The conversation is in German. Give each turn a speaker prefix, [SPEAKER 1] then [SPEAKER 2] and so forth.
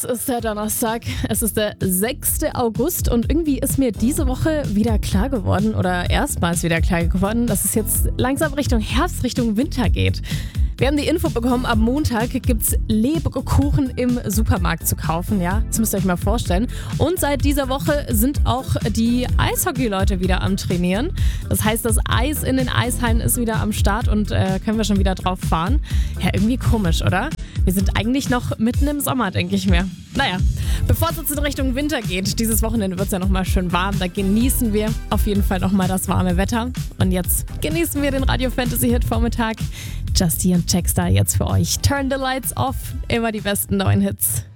[SPEAKER 1] ist der Donnerstag. Es ist der 6. August und irgendwie ist mir diese Woche wieder klar geworden oder erstmals wieder klar geworden, dass es jetzt langsam Richtung Herbst, Richtung Winter geht. Wir haben die Info bekommen, am Montag gibt's Lebkuchen im Supermarkt zu kaufen, ja? Das müsst ihr euch mal vorstellen. Und seit dieser Woche sind auch die Eishockey-Leute wieder am Trainieren. Das heißt, das Eis in den Eishallen ist wieder am Start und können wir schon wieder drauf fahren. Ja, irgendwie komisch, oder? Wir sind eigentlich noch mitten im Sommer, denke ich mir. Naja, bevor es jetzt in Richtung Winter geht, dieses Wochenende wird es ja nochmal schön warm. Da genießen wir auf jeden Fall nochmal das warme Wetter. Und jetzt genießen wir den Radio Fantasy Hit Vormittag. Justy und Checkstar jetzt für euch. Turn the Lights Off. Immer die besten neuen Hits.